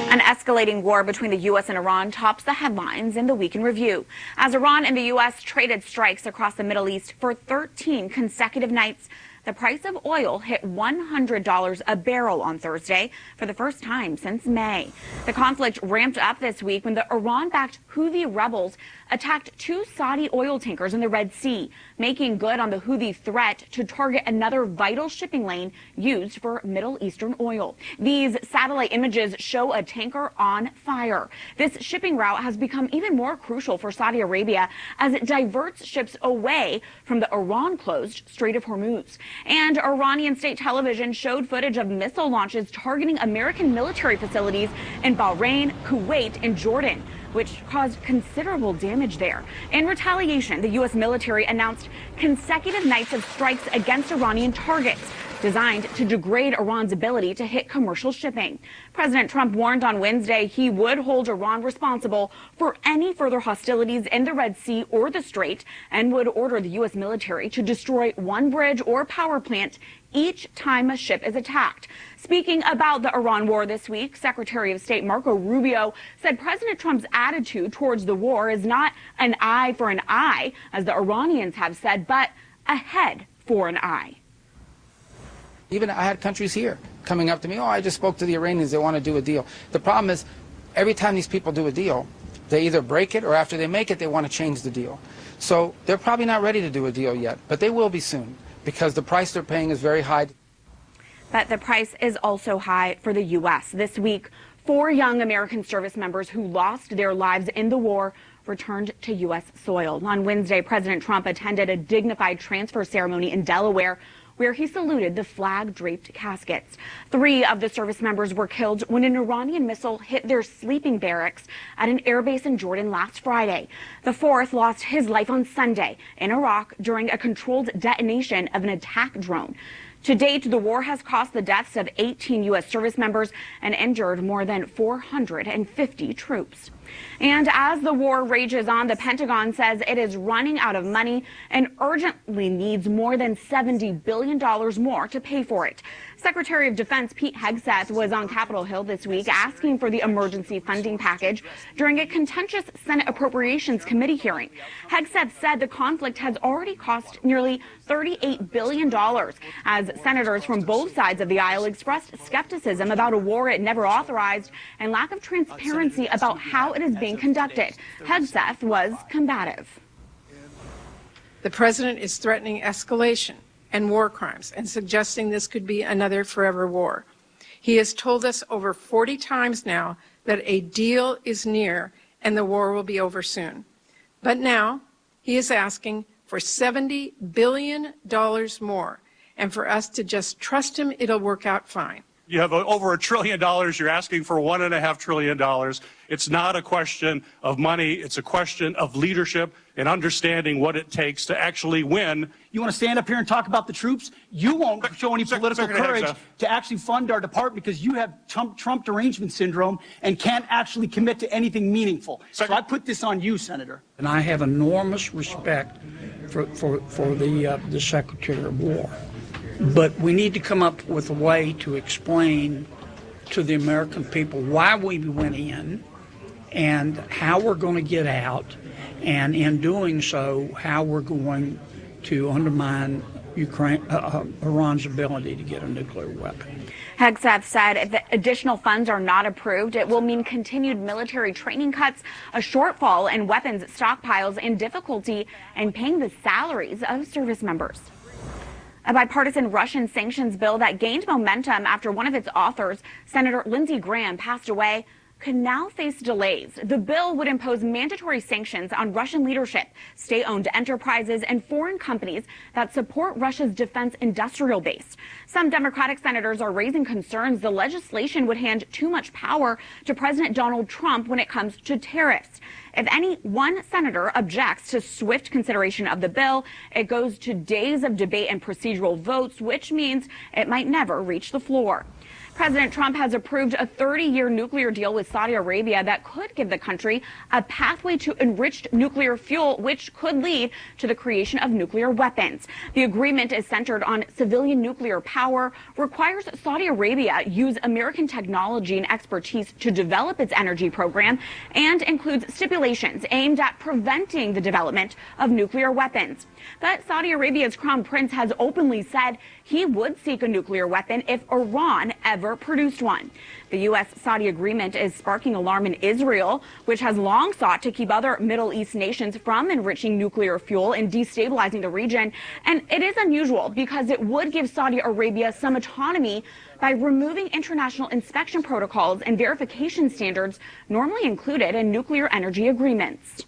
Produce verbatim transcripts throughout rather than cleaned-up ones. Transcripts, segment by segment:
An escalating war between the U S and Iran tops the headlines in the Week in Review, as Iran and the U S traded strikes across the Middle East for thirteen consecutive nights. The price of oil hit one hundred dollars a barrel on Thursday for the first time since May. The conflict ramped up this week when the Iran-backed Houthi rebels attacked two Saudi oil tankers in the Red Sea, making good on the Houthi threat to target another vital shipping lane used for Middle Eastern oil. These satellite images show a tanker on fire. This shipping route has become even more crucial for Saudi Arabia as it diverts ships away from the Iran-closed Strait of Hormuz. And Iranian state television showed footage of missile launches targeting American military facilities in Bahrain, Kuwait, and Jordan, which caused considerable damage there. In retaliation, the U S military announced consecutive nights of strikes against Iranian targets, designed to degrade Iran's ability to hit commercial shipping. President Trump warned on Wednesday he would hold Iran responsible for any further hostilities in the Red Sea or the Strait, and would order the U S military to destroy one bridge or power plant each time a ship is attacked. Speaking about the Iran war this week, Secretary of State Marco Rubio said President Trump's attitude towards the war is not an eye for an eye, as the Iranians have said, but a head for an eye. Even I had countries here coming up to me, oh, I just spoke to the Iranians, they want to do a deal. The problem is, every time these people do a deal, they either break it or after they make it, they want to change the deal. So they're probably not ready to do a deal yet, but they will be soon, because the price they're paying is very high. But the price is also high for the U S. This week, four young American service members who lost their lives in the war returned to U S soil. On Wednesday, President Trump attended a dignified transfer ceremony in Delaware, where he saluted the flag-draped caskets. Three of the service members were killed when an Iranian missile hit their sleeping barracks at an airbase in Jordan last Friday. The fourth lost his life on Sunday in Iraq during a controlled detonation of an attack drone. To date, the war has cost the deaths of eighteen U S service members and injured more than four hundred fifty troops. And as the war rages on, the Pentagon says it is running out of money and urgently needs more than seventy billion dollars more to pay for it. Secretary of Defense Pete Hegseth was on Capitol Hill this week asking for the emergency funding package during a contentious Senate Appropriations Committee hearing. Hegseth said the conflict has already cost nearly thirty-eight billion dollars, as senators from both sides of the aisle expressed skepticism about a war it never authorized and lack of transparency about how it is being conducted. Hegseth was combative. The president is threatening escalation and war crimes and suggesting this could be another forever war. He has told us over forty times now that a deal is near and the war will be over soon. But now he is asking for seventy billion dollars more, and for us to just trust him, it'll work out fine. You have over a trillion dollars. You're asking for one and a half trillion dollars. It's not a question of money. It's a question of leadership and understanding what it takes to actually win. You want to stand up here and talk about the troops? You won't show any political Secretary courage to actually fund our department because you have Trump, Trump derangement syndrome and can't actually commit to anything meaningful. So I put this on you, Senator. And I have enormous respect for, for, for the, uh, the Secretary of War. But we need to come up with a way to explain to the American people why we went in and how we're going to get out, and in doing so, how we're going to undermine Ukraine, uh, Iran's ability to get a nuclear weapon. Hegseth said if the additional funds are not approved, it will mean continued military training cuts, a shortfall in weapons stockpiles, and difficulty in paying the salaries of service members. A bipartisan Russian sanctions bill that gained momentum after one of its authors, Senator Lindsey Graham, passed away, could now face delays. The bill would impose mandatory sanctions on Russian leadership, state-owned enterprises, and foreign companies that support Russia's defense industrial base. Some Democratic senators are raising concerns the legislation would hand too much power to President Donald Trump when it comes to tariffs. If any one senator objects to swift consideration of the bill, it goes to days of debate and procedural votes, which means it might never reach the floor. President Trump has approved a thirty-year nuclear deal with Saudi Arabia that could give the country a pathway to enriched nuclear fuel, which could lead to the creation of nuclear weapons. The agreement is centered on civilian nuclear power, requires Saudi Arabia use American technology and expertise to develop its energy program, and includes stipulations aimed at preventing the development of nuclear weapons. But Saudi Arabia's crown prince has openly said he would seek a nuclear weapon if Iran ever produced one. The U S Saudi agreement is sparking alarm in Israel, which has long sought to keep other Middle East nations from enriching nuclear fuel and destabilizing the region. And it is unusual because it would give Saudi Arabia some autonomy by removing international inspection protocols and verification standards normally included in nuclear energy agreements.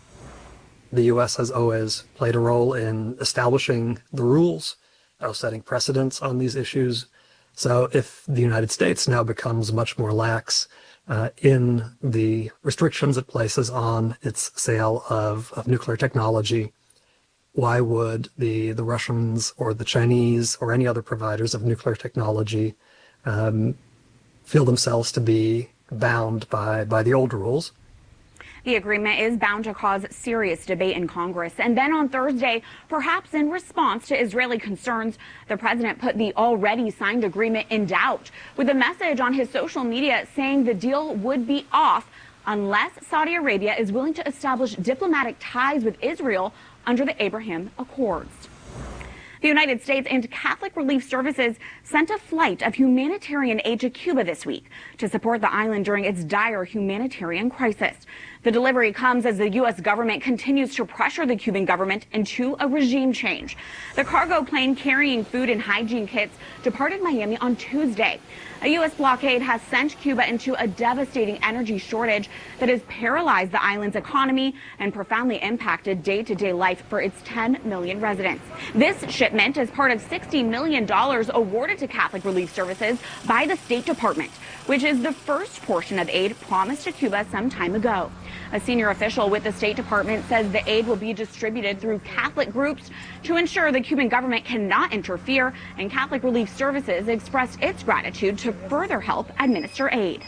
The U S has always played a role in establishing the rules, uh, setting precedents on these issues. So if the United States now becomes much more lax uh, in the restrictions it places on its sale of, of nuclear technology, why would the, the Russians or the Chinese or any other providers of nuclear technology um, feel themselves to be bound by, by the old rules? The agreement is bound to cause serious debate in Congress. And then on Thursday, perhaps in response to Israeli concerns, the president put the already signed agreement in doubt with a message on his social media saying the deal would be off unless Saudi Arabia is willing to establish diplomatic ties with Israel under the Abraham Accords. The United States and Catholic Relief Services sent a flight of humanitarian aid to Cuba this week to support the island during its dire humanitarian crisis. The delivery comes as the U S government continues to pressure the Cuban government into a regime change. The cargo plane carrying food and hygiene kits departed Miami on Tuesday. A U S blockade has sent Cuba into a devastating energy shortage that has paralyzed the island's economy and profoundly impacted day-to-day life for its ten million residents. This shipment is part of sixty million dollars awarded to Catholic Relief Services by the State Department, which is the first portion of aid promised to Cuba some time ago. A senior official with the State Department says the aid will be distributed through Catholic groups to ensure the Cuban government cannot interfere, and Catholic Relief Services expressed its gratitude to further help administer aid.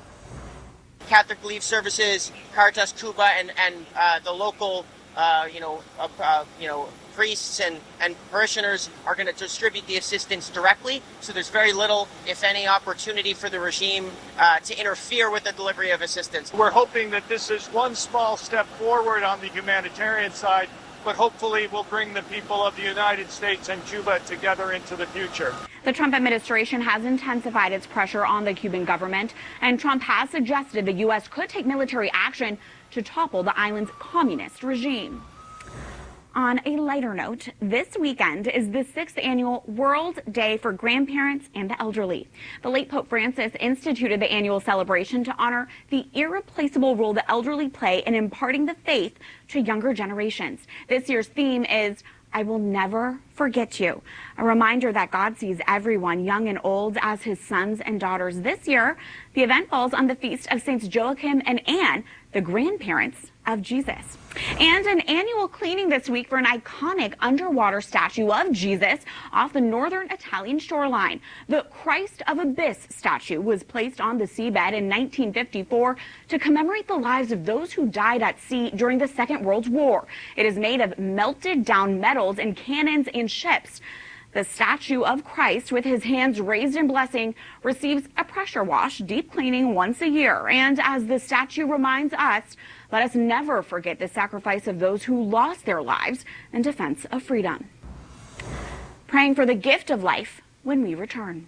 Catholic Relief Services, Caritas Cuba, and and uh, the local, uh, you know, uh, uh, you know, priests and, and parishioners are going to distribute the assistance directly. So there's very little, if any, opportunity for the regime uh, to interfere with the delivery of assistance. We're hoping that this is one small step forward on the humanitarian side, but hopefully will bring the people of the United States and Cuba together into the future. The Trump administration has intensified its pressure on the Cuban government, and Trump has suggested the U S could take military action to topple the island's communist regime. On a lighter note, this weekend is the sixth annual World Day for Grandparents and the Elderly. The late Pope Francis instituted the annual celebration to honor the irreplaceable role the elderly play in imparting the faith to younger generations. This year's theme is I will never forget you. A reminder that God sees everyone, young and old, as his sons and daughters. This year, the event falls on the feast of Saints Joachim and Anne, the grandparents of Jesus. And an annual cleaning this week for an iconic underwater statue of Jesus off the northern Italian shoreline. The Christ of Abyss statue was placed on the seabed in nineteen fifty-four to commemorate the lives of those who died at sea during the Second World War. It is made of melted down metals and cannons and ships. The statue of Christ, with his hands raised in blessing, receives a pressure wash, deep cleaning once a year. And as the statue reminds us, let us never forget the sacrifice of those who lost their lives in defense of freedom. Praying for the gift of life when we return.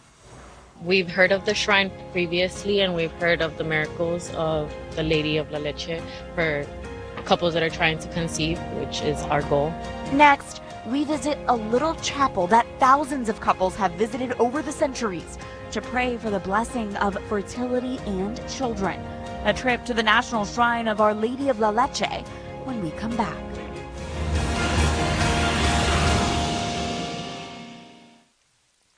We've heard of the shrine previously, and we've heard of the miracles of the Lady of La Leche for couples that are trying to conceive, which is our goal. Next, we visit a little chapel that thousands of couples have visited over the centuries to pray for the blessing of fertility and children. A trip to the National Shrine of Our Lady of La Leche when we come back. Hello,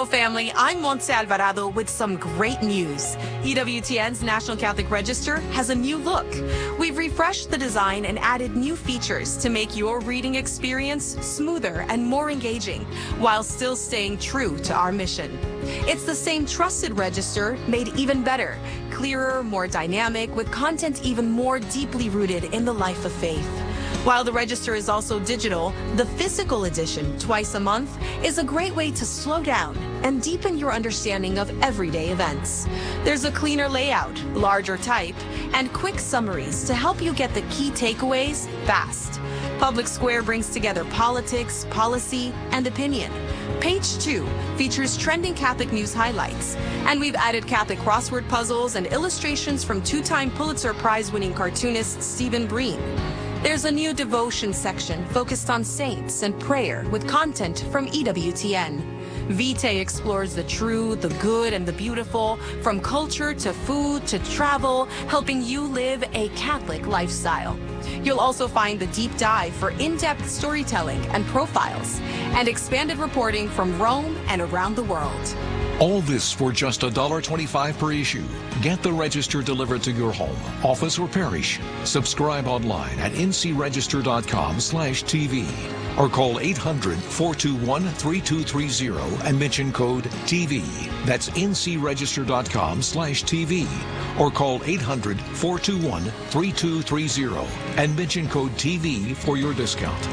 Hello, family. I'm Montse Alvarado with some great news. E W T N's National Catholic Register has a new look. We've refreshed the design and added new features to make your reading experience smoother and more engaging, while still staying true to our mission. It's the same trusted register, made even better, clearer, more dynamic, with content even more deeply rooted in the life of faith. While the register is also digital, the physical edition, twice a month, is a great way to slow down and deepen your understanding of everyday events. There's a cleaner layout, larger type, and quick summaries to help you get the key takeaways fast. Public Square brings together politics, policy, and opinion. Page two features trending Catholic news highlights, and we've added Catholic crossword puzzles and illustrations from two-time Pulitzer Prize-winning cartoonist Stephen Breen. There's a new devotion section focused on saints and prayer with content from E W T N. Vitae explores the true, the good, and the beautiful, from culture to food to travel, helping you live a Catholic lifestyle. You'll also find the deep dive for in-depth storytelling and profiles, and expanded reporting from Rome and around the world. All this for just one dollar twenty-five per issue. Get the register delivered to your home, office, or parish. Subscribe online at n c register dot com slash t v or call eight hundred, four two one, three two three zero and mention code T V. That's n c register dot com slash T V or call eight hundred, four two one, three two three zero and mention code T V for your discount.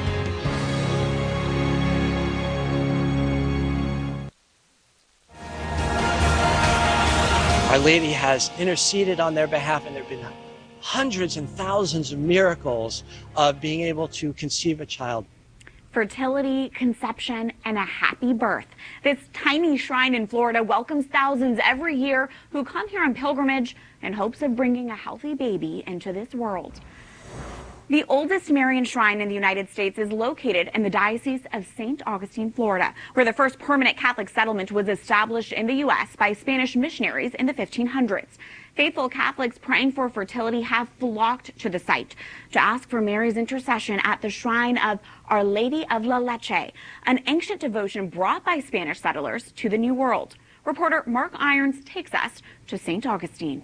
Our Lady has interceded on their behalf, and there have been hundreds and thousands of miracles of being able to conceive a child. Fertility, conception, and a happy birth. This tiny shrine in Florida welcomes thousands every year who come here on pilgrimage in hopes of bringing a healthy baby into this world. The oldest Marian shrine in the United States is located in the Diocese of Saint Augustine, Florida, where the first permanent Catholic settlement was established in the U S by Spanish missionaries in the fifteen hundreds. Faithful Catholics praying for fertility have flocked to the site to ask for Mary's intercession at the shrine of Our Lady of La Leche, an ancient devotion brought by Spanish settlers to the New World. Reporter Mark Irons takes us to Saint Augustine.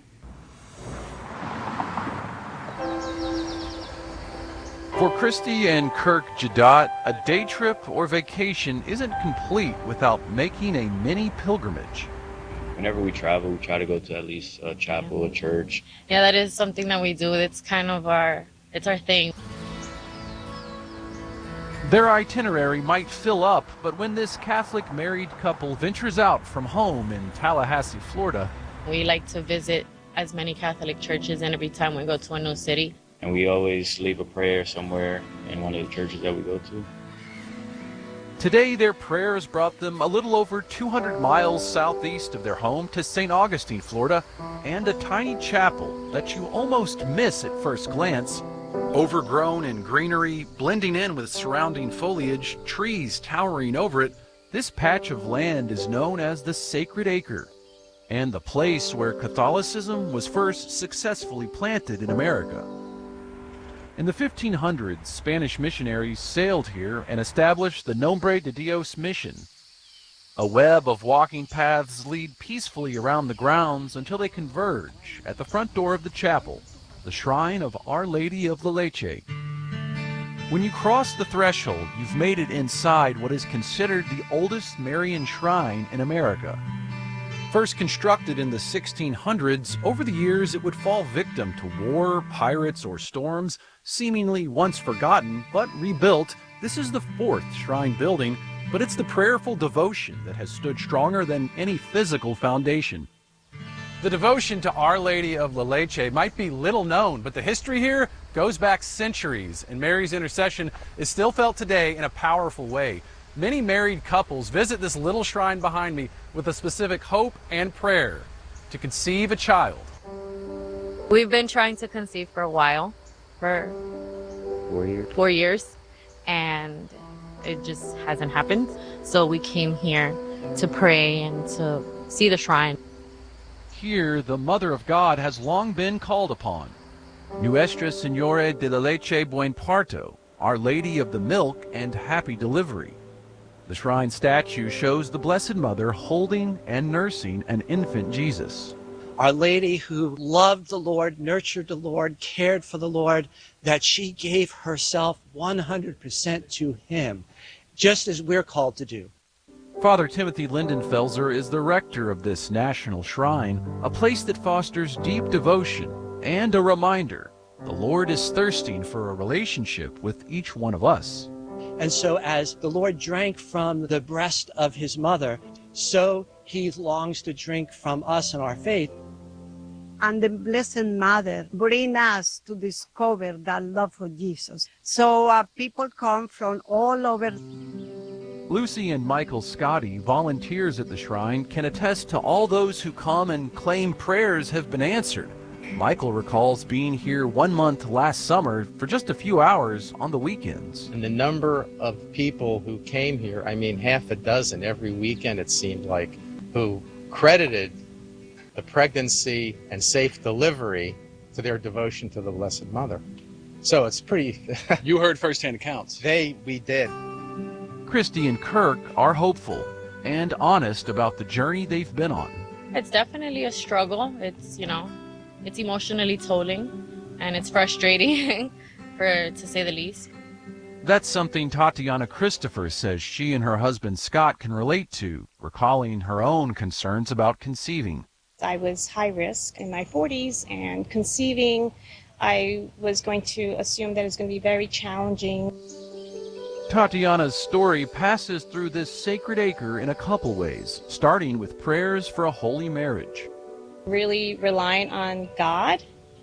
For Christy and Kirk Jadot, a day trip or vacation isn't complete without making a mini pilgrimage. Whenever we travel, we try to go to at least a chapel, a church. Yeah, that is something that we do. It's kind of our, it's our thing. Their itinerary might fill up, but when this Catholic married couple ventures out from home in Tallahassee, Florida, we like to visit as many Catholic churches, and every time we go to a new city, and we always leave a prayer somewhere in one of the churches that we go to. Today, their prayers brought them a little over two hundred miles southeast of their home to Saint Augustine, Florida, and a tiny chapel that you almost miss at first glance. Overgrown in greenery, blending in with surrounding foliage, trees towering over it, this patch of land is known as the Sacred Acre, and the place where Catholicism was first successfully planted in America. In the fifteen hundreds, Spanish missionaries sailed here and established the Nombre de Dios mission. A web of walking paths lead peacefully around the grounds until they converge at the front door of the chapel, the shrine of Our Lady of La Leche. When you cross the threshold, you've made it inside what is considered the oldest Marian shrine in America. First constructed in the sixteen hundreds, over the years it would fall victim to war, pirates, or storms, seemingly once forgotten, but rebuilt. This is the fourth shrine building, but it's the prayerful devotion that has stood stronger than any physical foundation. The devotion to Our Lady of La Leche might be little known, but the history here goes back centuries, and Mary's intercession is still felt today in a powerful way. Many married couples visit this little shrine behind me with a specific hope and prayer to conceive a child. We've been trying to conceive for a while, for four years, four years, and it just hasn't happened. So we came here to pray and to see the shrine. Here, the Mother of God has long been called upon. Nuestra Señora de la Leche Buen Parto, Our Lady of the Milk and Happy Delivery. The shrine statue shows the Blessed Mother holding and nursing an infant Jesus. Our Lady who loved the Lord, nurtured the Lord, cared for the Lord, that she gave herself one hundred percent to him, just as we're called to do. Father Timothy Lindenfelser is the rector of this national shrine, a place that fosters deep devotion and a reminder the Lord is thirsting for a relationship with each one of us. And so as the Lord drank from the breast of his mother, so he longs to drink from us in our faith. And the Blessed Mother bring us to discover that love for Jesus. So uh, people come from all over. Lucy and Michael Scotty, volunteers at the shrine, can attest to all those who come and claim prayers have been answered. Michael recalls being here one month last summer for just a few hours on the weekends. And the number of people who came here, I mean half a dozen every weekend it seemed like, who credited the pregnancy and safe delivery to their devotion to the Blessed Mother. So it's pretty... You heard firsthand accounts. They, we did. Christy and Kirk are hopeful and honest about the journey they've been on. It's definitely a struggle. It's, you know, it's emotionally tolling and it's frustrating, for to say the least. That's something Tatiana Christopher says she and her husband Scott can relate to, recalling her own concerns about conceiving. I was high risk in my forties, and conceiving, I was going to assume that it's going to be very challenging. Tatiana's story passes through this sacred acre in a couple ways, starting with prayers for a holy marriage. Really relying on God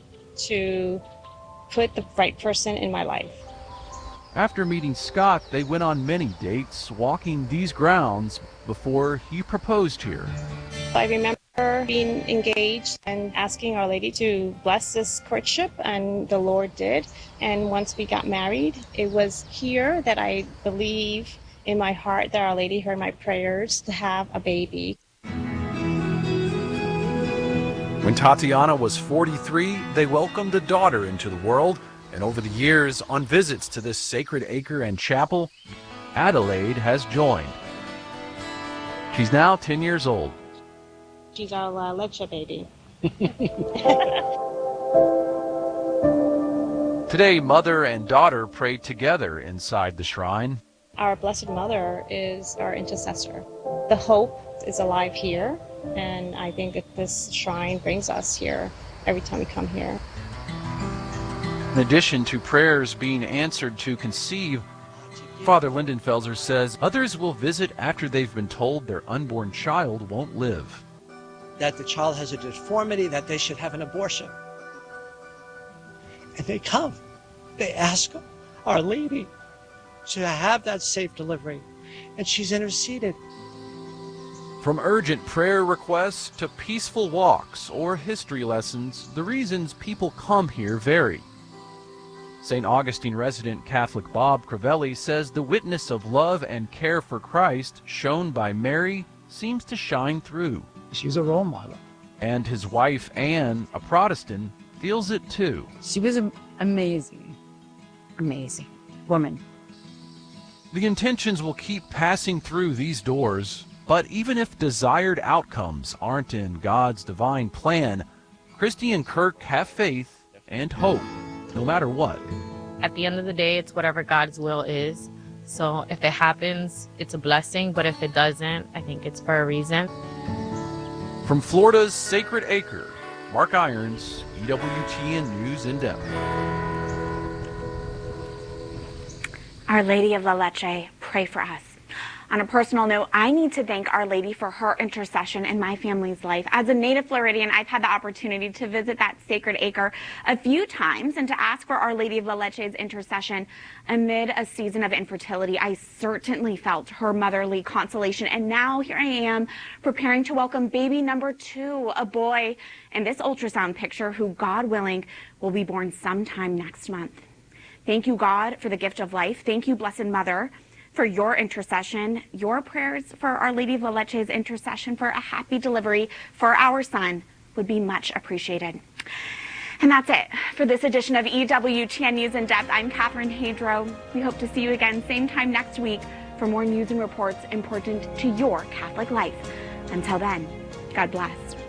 to put the right person in my life. After meeting Scott, they went on many dates, walking these grounds before he proposed here. I remember being engaged and asking Our Lady to bless this courtship, and the Lord did. And once we got married, it was here that I believe in my heart that Our Lady heard my prayers to have a baby. When Tatiana was forty-three, they welcomed a daughter into the world, and over the years, on visits to this sacred acre and chapel, Adelaide has joined. She's now ten years old. She's our La Leche baby. Today, mother and daughter prayed together inside the shrine. Our Blessed Mother is our intercessor. The hope is alive here, and I think that this shrine brings us here every time we come here. In addition to prayers being answered to conceive, Father Lindenfelser says others will visit after they've been told their unborn child won't live. That the child has a deformity, that they should have an abortion. And they come, they ask Our Lady to have that safe delivery, and she's interceded. From urgent prayer requests to peaceful walks or history lessons, the reasons people come here vary. Saint Augustine resident Catholic Bob Crivelli says the witness of love and care for Christ shown by Mary seems to shine through. She's a role model. And his wife, Anne, a Protestant, feels it too. She was an amazing, amazing woman. The intentions will keep passing through these doors, but even if desired outcomes aren't in God's divine plan, Christy and Kirk have faith and hope, no matter what. At the end of the day, it's whatever God's will is. So if it happens, it's a blessing, but if it doesn't, I think it's for a reason. From Florida's Sacred Acre, Mark Irons, E W T N News in Depth. Our Lady of La Leche, pray for us. On a personal note, I need to thank Our Lady for her intercession in my family's life. As a native Floridian, I've had the opportunity to visit that sacred acre a few times and to ask for Our Lady of La Leche's intercession amid a season of infertility. I certainly felt her motherly consolation, and now here I am preparing to welcome baby number two, a boy in this ultrasound picture who, God willing, will be born sometime next month. Thank you, God, for the gift of life. Thank you, Blessed Mother, for your intercession, your prayers for Our Lady of La Leche's intercession for a happy delivery for our son would be much appreciated. And that's it for this edition of E W T N News in Depth. I'm Catherine Hadro. We hope to see you again same time next week for more news and reports important to your Catholic life. Until then, God bless.